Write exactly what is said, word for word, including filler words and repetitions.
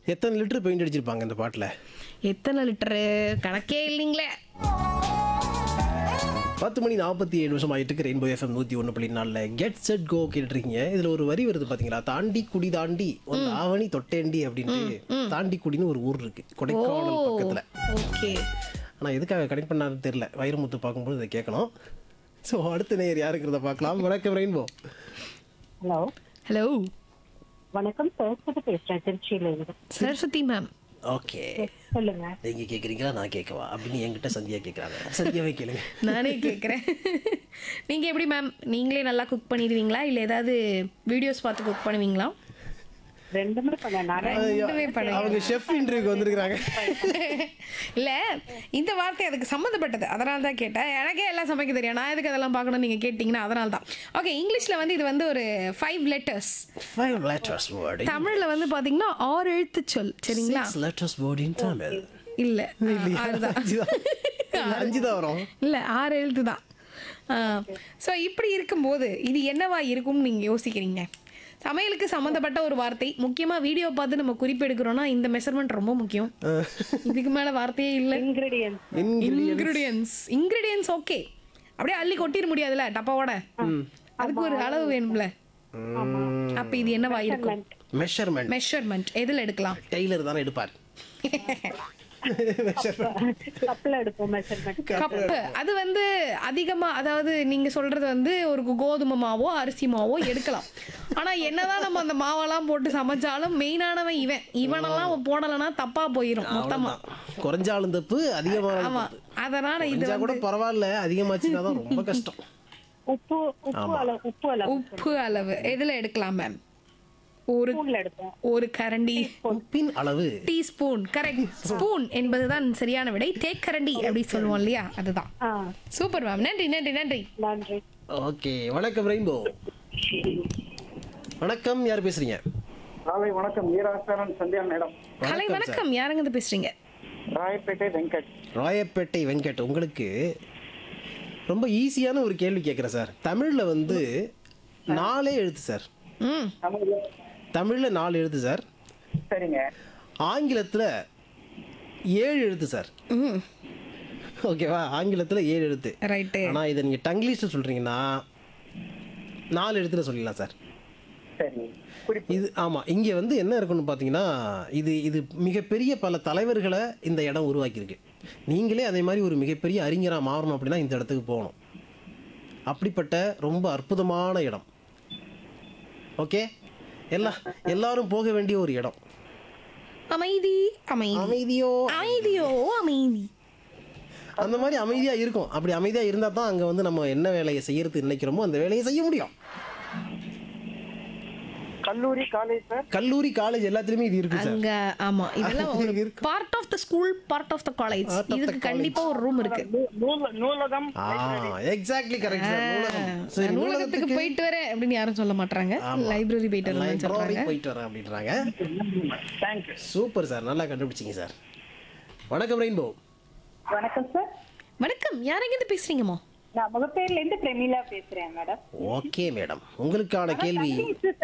எத்தனை litre paint அடிச்சிருப்பாங்க இந்த பாட்டில்? எத்தனை லிட்டரு கணக்கே இல்லைங்களே. பத்து மணி நாற்பத்தி ஏழு நிமிஷம் ஆகிட்டு இருக்கு. ரெயின்போ எஃப்எம் நூற்றி ஒன்று புள்ளி நாலில் கெட் செட் கோ கேட்டுருக்கீங்க. இதில் ஒரு வரி வருது பார்த்தீங்களா, தாண்டி குடி தாண்டி ஒரு ஆவணி தொட்டேண்டி அப்படின்ட்டு. தாண்டி குடின்னு ஒரு ஊர் இருக்கு கொடைக்கானல் பக்கத்தில். ஓகே. ஆனால் எதுக்காக கனெக்ட் பண்ணாதுன்னு தெரியல. வைரமுத்து பார்க்கும்போது இதை கேட்கணும். ஸோ அடுத்த நேயர் யாருக்கிறத பார்க்கலாம். வணக்கம் ரெயின்போ. ஹலோ ஹலோ, வணக்கம், சரஸ்வதி பேசுறேன் திருச்சியில இருந்து. சரஸ்வதி மேம். ஓகே, சொல்லுங்க. நீங்க கேட்குறீங்களா நான் கேட்கவா அப்படின்னு என்கிட்ட சந்தியா கேட்குறாங்க. சந்தியாவே கேளுங்க. நானே கேட்குறேன். நீங்கள் எப்படி மேம், நீங்களே நல்லா குக் பண்ணிடுவீங்களா இல்லை ஏதாவது வீடியோஸ் பார்த்து குக் பண்ணுவீங்களா? ரெண்டுமே பண்ண நானே ரெண்டுமே பண்ணுங்க. அவங்க ஷெஃப் இன்டர்வியூக்கு வந்திருக்கிறாங்க. இல்லை, இந்த வார்த்தை அதுக்கு சம்மந்தப்பட்டது, அதனால தான் கேட்டேன். எனக்கே எல்லாம் சமைக்க தெரியும், நான் எதுக்கு அதெல்லாம் பார்க்கணும் நீங்கள் கேட்டிங்கன்னா அதனால தான். ஓகே, இங்கிலீஷில் வந்து இது வந்து ஒரு five letters. Five letters word. தமிழில் வந்து பார்த்தீங்கன்னா ஆறு எழுத்து சொல். சரிங்களா? Six letters word in Tamil. இல்லை, ஆறுதான். அஞ்சு தான் வரும். இல்லை, ஆறு எழுத்து தான். ஸோ இப்படி இருக்கும்போது இது என்னவா இருக்கும்னு நீங்கள் யோசிக்கிறீங்க? சமையலுக்கு சம்மந்தப்பட்ட ஒரு வார்த்தை. முக்கியமாக வீடியோ பார்த்து நம்ம குறிப்பெடுக்கிறோன்னா இந்த மெஷர்மெண்ட் ரொம்ப முக்கியம். இதுக்கு மேலே வார்த்தையே இல்லை. இன்கிரீடியன்ஸ் இன்கிரீடியன்ஸ் இன்கிரீடியன்ஸ் ஓகே, அப்படியே அள்ளி கொட்டிட முடியாதுல்ல டப்பாவோட. அதுக்கு ஒரு அளவு வேணும்ல. அப்போ இது என்னவா இருக்கும்? மெஷர்மெண்ட். மெஷர்மெண்ட் எதில் எடுக்கலாம்? டெய்லர் தானே எடுப்பார். கப்ல எடுப்போம் மெஷர்மெண்ட். கப்பு. அது வந்து அதிகமா, அதாவது நீங்க சொல்றது வந்து ஒரு கோதுமை மாவோ அரிசி மாவோ எடுக்கலாம். ஆனா என்னதான் நம்ம அந்த மாவெல்லாம் போட்டு சமைச்சாலும் மெயினானவன் இவன் இவனெல்லாம் போடலைன்னா தப்பா போயிடும் மொத்தமா. குறைஞ்சாலும் தப்பு, அதிகமானாலும் ஆமா, தப்பு. அதனால இது குறைஞ்சா கூட வந்து பரவாயில்ல, அதிகமாச்சுன்னா தான் ரொம்ப கஷ்டம். உப்பு உப்பு அளவு உப்பு அளவு உப்பு அளவு எதுல எடுக்கலாம் மேம்? ஒரு ஸ்பூன்ல எடுப்போம். ஒரு கரண்டி. உப்பின் அளவு டீஸ்பூன். கரெக்ட். ஸ்பூன் என்பதுதான் சரியான விடை. தேக்கரண்டி அப்படி சொல்லுவோம் இல்லையா, அதுதான். ஆ, சூப்பர் மேம், நன்றி நன்றி நன்றி. நன்றி. ஓகே, வணக்கம் ரெயின்போ. வணக்கம், யார் பேசுறீங்க? காலை வணக்கம், வீராசரன் சந்தியா மேடம். கலை வணக்கம், யாருங்க இருந்து பேசுறீங்க? ராயப்பேட்டை வெங்கட். ராயப்பேட்டை வெங்கட். உங்களுக்கு ரொம்ப ஈஸியான ஒரு கேள்வி கேட்குறேன் சார். தமிழில் வந்து நாலே எழுத்து சார். ம் தமிழ்ல தமிழில் நாலு எழுத்து சார். சரிங்க. ஆங்கிலத்தில் ஏழு எழுத்து சார். ம் ஓகேவா? ஆங்கிலத்தில் ஏழு எழுத்து. ரைட்டு. ஆனால் இதை நீங்கள் டங்கிலீஷில் சொல்கிறீங்கன்னா நாலு எழுத்துல சொல்லிடலாம் சார். சரி, குறிப்பு. இது ஆமாம், இங்கே வந்து என்ன இருக்குன்னு பார்த்தீங்கன்னா, இது இது மிகப்பெரிய பல தலைவர்களை இந்த இடம் உருவாக்கியிருக்கு. நீங்களே அதே மாதிரி ஒரு மிகப்பெரிய அறிஞராக மாறணும் அப்படின்னா இந்த இடத்துக்கு போகணும். அப்படிப்பட்ட ரொம்ப அற்புதமான இடம். ஓகே, எல்லா எல்லாரும் போக வேண்டிய ஒரு இடம். அமைதி அமைதி அமைதியோ அமைதியோ அமைதி. அந்த மாதிரி அமைதியாக இருக்கும். அப்படி அமைதியாக இருந்தால் தான் அங்கே வந்து நம்ம என்ன வேலையை செய்யறது நினைக்கிறோமோ அந்த வேலையை செய்ய முடியும். கல்லூரி, காலேஜ் சார். கல்லூரி, காலேஜ் எல்லாத்துலேயுமே இது இருக்கு சார். அங்க ஆமா, இதெல்லாம் ஒரு இருக்கு. Part of the school, part of the college. Part of the இதுக்கு கண்டிப்பா ஒரு ரூம் இருக்கு. நூ- நூல- நூலகம். ஆ, எக்ஸாக்ட்லி கரெக்ட் சார். நூலகம். சரி, நூலகத்துக்கு நூலகத்துக்கு போயிட்டு வரேன் அப்படின்னு யாரும் சொல்ல மாட்டாங்க. லைப்ரரி போயிட்டு வரேன்னு லைப்ரரி சொல்றாங்க. போயிட்டு வரேன் அப்படின்றாங்க. தேங்க்யூ. சூப்பர் சார், நல்லா கண்டுபிடிச்சிங்க சார். வணக்கம் ரெயின்போ. வணக்கம் சார். வணக்கம், யாருங்க இருந்து பேசுறீங்கம்மா? நான் முகப்பேர்ல இருந்து பிரமிளா பேசுறேன் மேடம். ஓகே மேடம், உங்களுக்கான கேள்வி